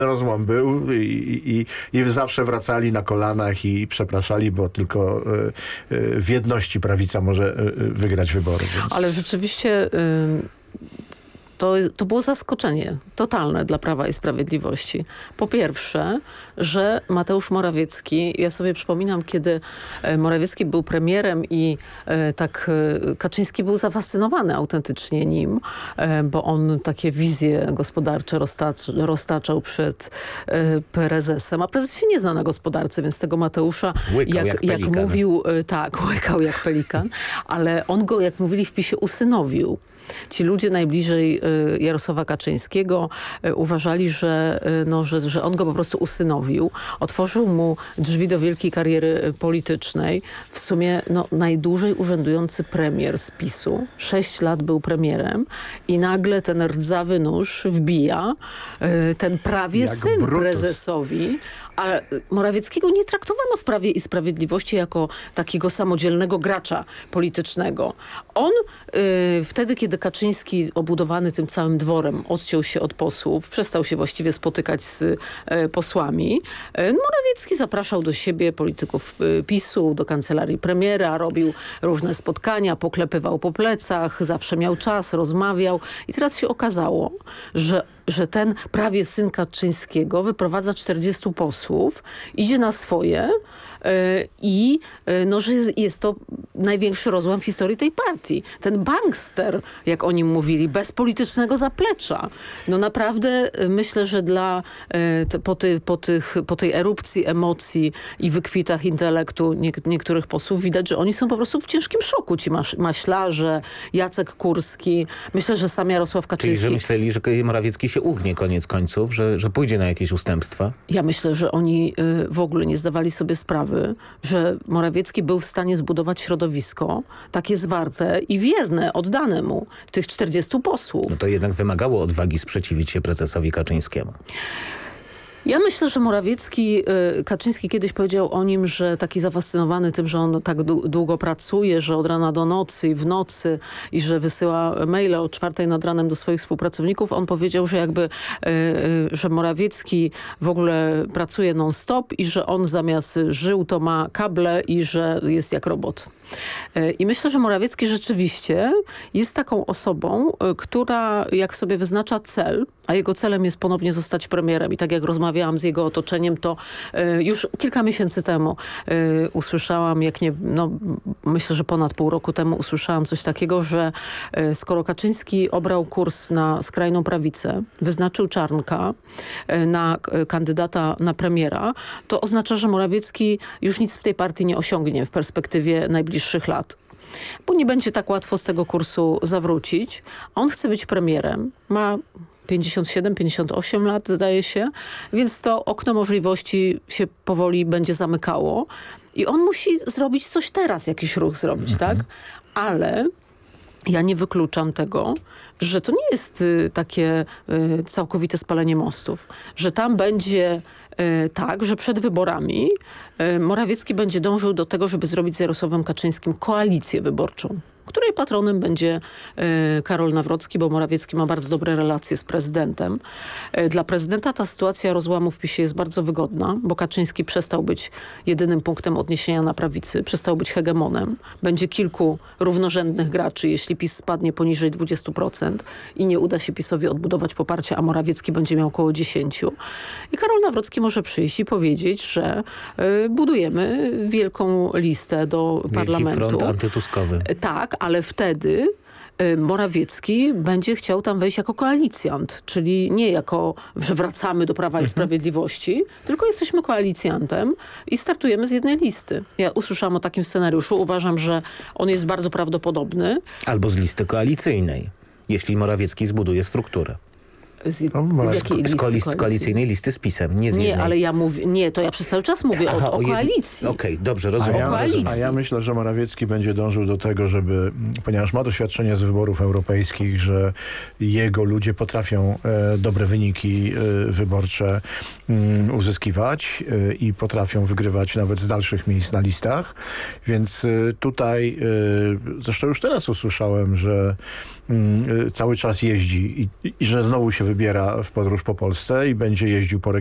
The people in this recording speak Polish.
rozłam był i zawsze wracali na kolanach i przepraszali, bo tylko w jedności prawica może wygrać wybory. Więc... Ale rzeczywiście... To było zaskoczenie totalne dla Prawa i Sprawiedliwości. Po pierwsze, że Mateusz Morawiecki, ja sobie przypominam, kiedy Morawiecki był premierem i tak Kaczyński był zafascynowany autentycznie nim, bo on takie wizje gospodarcze roztaczał przed prezesem, a prezes się nie zna na gospodarce, więc tego Mateusza, jak mówił, tak, łykał jak pelikan, ale on go, jak mówili w PiS-ie, usynowił. Ci ludzie najbliżej Jarosława Kaczyńskiego uważali, że on go po prostu usynowił. Otworzył mu drzwi do wielkiej kariery politycznej. W sumie najdłużej urzędujący premier z PiS-u. 6 lat był premierem i nagle ten rdzawy nóż wbija ten prawie jak syn Brutus prezesowi. A Morawieckiego nie traktowano w Prawie i Sprawiedliwości jako takiego samodzielnego gracza politycznego. On wtedy, kiedy Kaczyński obudowany tym całym dworem odciął się od posłów, przestał się właściwie spotykać z posłami, Morawiecki zapraszał do siebie polityków PiS-u, do kancelarii premiera, robił różne spotkania, poklepywał po plecach, zawsze miał czas, rozmawiał. I teraz się okazało, że ten prawie syn Kaczyńskiego wyprowadza 40 posłów, idzie na swoje i że jest to największy rozłam w historii tej partii. Ten bankster, jak o nim mówili, bez politycznego zaplecza. Naprawdę myślę, że po tej erupcji emocji i wykwitach intelektu niektórych posłów widać, że oni są po prostu w ciężkim szoku. Ci maślarze, Jacek Kurski, myślę, że sam Jarosław Kaczyński. Czyli, że myśleli, że Morawiecki się ugnie koniec końców, że pójdzie na jakieś ustępstwa? Ja myślę, że oni w ogóle nie zdawali sobie sprawy, że Morawiecki był w stanie zbudować środowisko takie zwarte i wierne, oddane mu, tych 40 posłów. No to jednak wymagało odwagi sprzeciwić się prezesowi Kaczyńskiemu. Ja myślę, że Kaczyński kiedyś powiedział o nim, że taki zafascynowany tym, że on tak długo pracuje, że od rana do nocy i w nocy i że wysyła maile o 4 nad ranem do swoich współpracowników. On powiedział, że że Morawiecki w ogóle pracuje non-stop i że on zamiast żył to ma kable i że jest jak robot. I myślę, że Morawiecki rzeczywiście jest taką osobą, która jak sobie wyznacza cel, a jego celem jest ponownie zostać premierem i tak jak rozmawiałam z jego otoczeniem, to już kilka miesięcy temu usłyszałam, myślę, że ponad pół roku temu usłyszałam coś takiego, że skoro Kaczyński obrał kurs na skrajną prawicę, wyznaczył Czarnka na kandydata na premiera, to oznacza, że Morawiecki już nic w tej partii nie osiągnie w perspektywie najbliższych lat. Bo nie będzie tak łatwo z tego kursu zawrócić. On chce być premierem, ma 57-58 lat, zdaje się, więc to okno możliwości się powoli będzie zamykało i on musi zrobić coś teraz, jakiś ruch zrobić, tak? Ale ja nie wykluczam tego, że to nie jest takie całkowite spalenie mostów, że tam będzie tak, że przed wyborami Morawiecki będzie dążył do tego, żeby zrobić z Jarosławem Kaczyńskim koalicję wyborczą, której patronem będzie Karol Nawrocki, bo Morawiecki ma bardzo dobre relacje z prezydentem. Dla prezydenta ta sytuacja rozłamu w PiS-ie jest bardzo wygodna, bo Kaczyński przestał być jedynym punktem odniesienia na prawicy, przestał być hegemonem. Będzie kilku równorzędnych graczy, jeśli PiS spadnie poniżej 20% i nie uda się PiS-owi odbudować poparcia, a Morawiecki będzie miał około 10%. I Karol Nawrocki może przyjść i powiedzieć, że budujemy wielką listę do parlamentu. Wielki front antytuskowy. Tak, ale wtedy Morawiecki będzie chciał tam wejść jako koalicjant, czyli nie jako, że wracamy do Prawa i Sprawiedliwości, tylko jesteśmy koalicjantem i startujemy z jednej listy. Ja usłyszałam o takim scenariuszu, uważam, że on jest bardzo prawdopodobny. Albo z listy koalicyjnej, jeśli Morawiecki zbuduje strukturę. Z jakiej listy koalicyjnej listy z PiS-em, nie z jednej. Nie, ale ja mówię, to ja przez cały czas mówię o koalicji. Okej, dobrze, rozumiem. A ja myślę, że Morawiecki będzie dążył do tego, żeby, ponieważ ma doświadczenie z wyborów europejskich, że jego ludzie potrafią dobre wyniki wyborcze uzyskiwać i potrafią wygrywać nawet z dalszych miejsc na listach. Więc tutaj, zresztą już teraz usłyszałem, że cały czas jeździ i że znowu się wybiera w podróż po Polsce i będzie jeździł po